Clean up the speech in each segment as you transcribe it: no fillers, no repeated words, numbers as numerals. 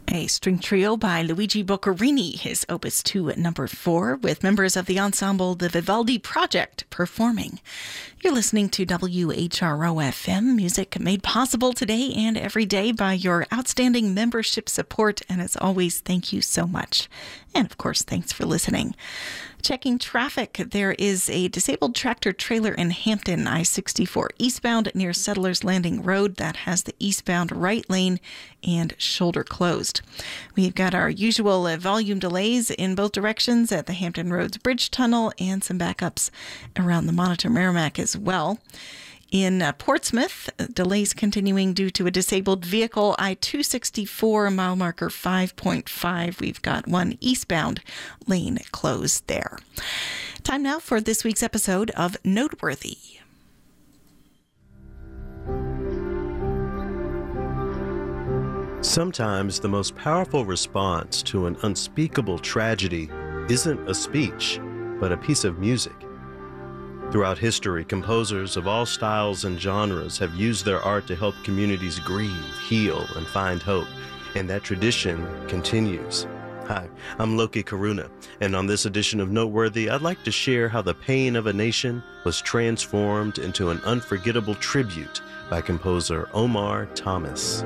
A string trio by Luigi Boccherini, his Opus 2 at number 4, with members of the ensemble The Vivaldi Project performing. You're listening to WHRO-FM, music made possible today and every day by your outstanding membership support, and as always, thank you so much. And of course, thanks for listening. Checking traffic, there is a disabled tractor trailer in Hampton, I-64 eastbound near Settlers Landing Road that has the eastbound right lane and shoulder closed. We've got our usual volume delays in both directions at the Hampton Roads Bridge Tunnel and some backups around the Monitor Merrimack as well. In Portsmouth, delays continuing due to a disabled vehicle, I-264, mile marker 5.5. We've got one eastbound lane closed there. Time now for this week's episode of Noteworthy. Sometimes the most powerful response to an unspeakable tragedy isn't a speech, but a piece of music. Throughout history, composers of all styles and genres have used their art to help communities grieve, heal, and find hope, and that tradition continues. Hi, I'm Loki Karuna, and on this edition of Noteworthy, I'd like to share how the pain of a nation was transformed into an unforgettable tribute by composer Omar Thomas.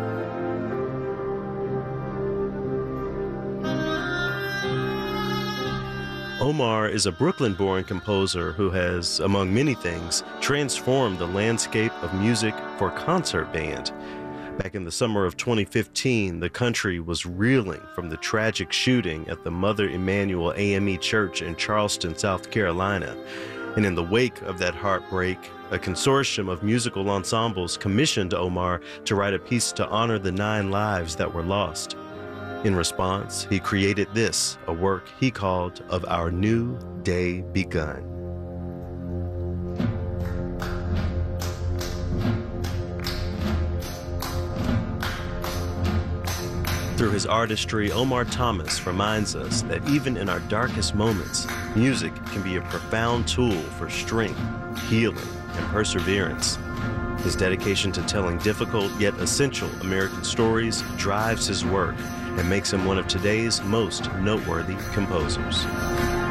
Omar is a Brooklyn-born composer who has, among many things, transformed the landscape of music for concert band. Back in the summer of 2015, the country was reeling from the tragic shooting at the Mother Emanuel AME Church in Charleston, South Carolina. And in the wake of that heartbreak, a consortium of musical ensembles commissioned Omar to write a piece to honor the 9 lives that were lost. In response, he created this, a work he called Of Our New Day Begun. Through his artistry, Omar Thomas reminds us that even in our darkest moments, music can be a profound tool for strength, healing, and perseverance. His dedication to telling difficult yet essential American stories drives his work and makes him one of today's most noteworthy composers.